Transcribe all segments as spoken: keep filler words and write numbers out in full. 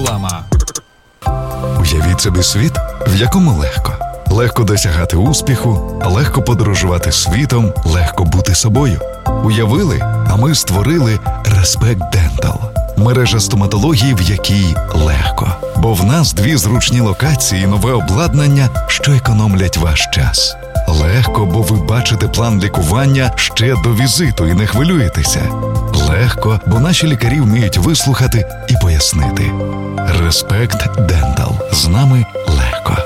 Реклама. Уявіть собі світ, в якому легко. Легко досягати успіху, легко подорожувати світом, легко бути собою. Уявили, а ми створили Respect Dental. Мережа стоматології, в якій легко. Бо в нас дві зручні локації і нове обладнання, що економлять ваш час. Легко, бо ви бачите план лікування ще до візиту і не хвилюєтеся. Легко, бо наші лікарі вміють вислухати і пояснити. Respect Dental. З нами легко.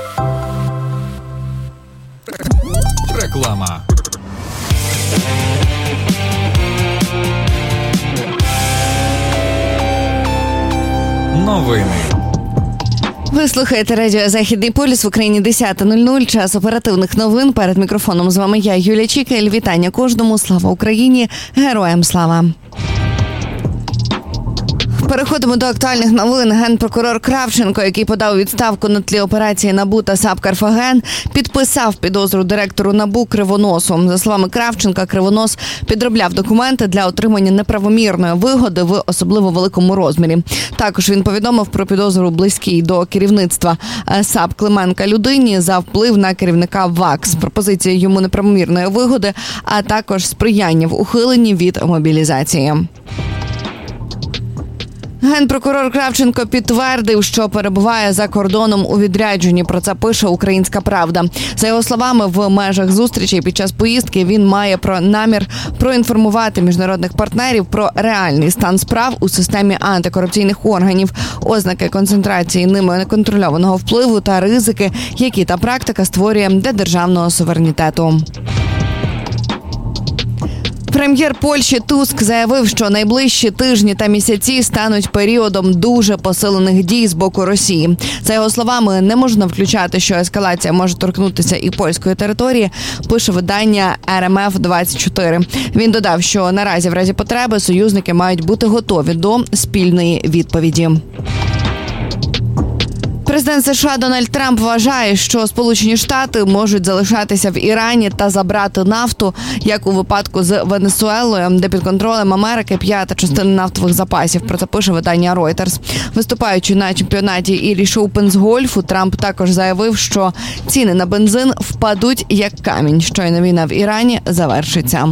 Реклама. Новини. Ви слухаєте радіо «Західний полюс», в Україні десята нуль нуль, час оперативних новин. Перед мікрофоном з вами я, Юлія Чікель. Вітання кожному. Слава Україні! Героям слава! Переходимо до актуальних новин. Генпрокурор Кравченко, який подав відставку на тлі операції НАБУ та САП «Карфаген», підписав підозру директору НАБУ Кривоносу. За словами Кравченка, Кривонос підробляв документи для отримання неправомірної вигоди в особливо великому розмірі. Також він повідомив про підозру близькій до керівництва САП Клименка людині за вплив на керівника ВАКС, пропозиції йому неправомірної вигоди, а також сприяння в ухиленні від мобілізації. Генпрокурор Кравченко підтвердив, що перебуває за кордоном у відрядженні. Про це пише «Українська правда». За його словами, в межах зустрічі під час поїздки він має про намір проінформувати міжнародних партнерів про реальний стан справ у системі антикорупційних органів, ознаки концентрації ними неконтрольованого впливу та ризики, які та практика створює для державного суверенітету. Прем'єр Польщі Туск заявив, що найближчі тижні та місяці стануть періодом дуже посилених дій з боку Росії. За його словами, не можна включати, що ескалація може торкнутися і польської території, пише видання ер ем еф двадцять чотири. Він додав, що наразі в разі потреби союзники мають бути готові до спільної відповіді. Президент США Дональд Трамп вважає, що Сполучені Штати можуть залишатися в Ірані та забрати нафту, як у випадку з Венесуелою, де під контролем Америки п'ята частина нафтових запасів. Про це пише видання Reuters. Виступаючи на чемпіонаті Irish Open з гольфу, Трамп також заявив, що ціни на бензин впадуть як камінь, щойно війна в Ірані завершиться.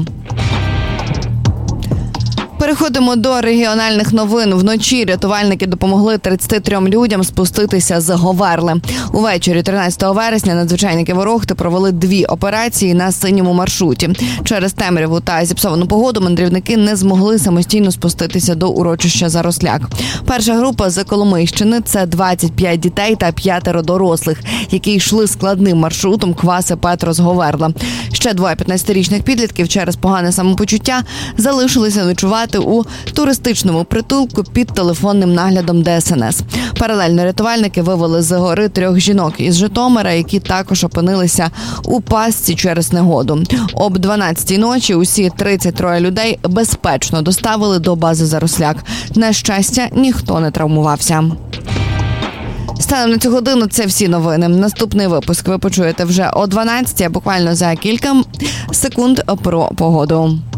Переходимо до регіональних новин. Вночі рятувальники допомогли тридцяти трьом людям спуститися з Говерли. Увечері тринадцятого вересня надзвичайники Ворохти провели дві операції на синьому маршруті. Через темряву та зіпсовану погоду мандрівники не змогли самостійно спуститися до урочища Заросляк. Перша група з Коломийщини – це двадцять п'ять дітей та п'ятеро дорослих, які йшли складним маршрутом Кваси-Петрос-Говерла. Ще двоє п'ятнадцятирічних підлітків через погане самопочуття залишилися ночувати у туристичному притулку під телефонним наглядом де ес ен ес. Паралельно рятувальники вивели з гори трьох жінок із Житомира, які також опинилися у пастці через негоду. Об дванадцятій ночі усі тридцять три людей безпечно доставили до бази Заросляк. На щастя, ніхто не травмувався. Станом на цю годину це всі новини. Наступний випуск ви почуєте вже о дванадцятій, а буквально за кілька секунд про погоду.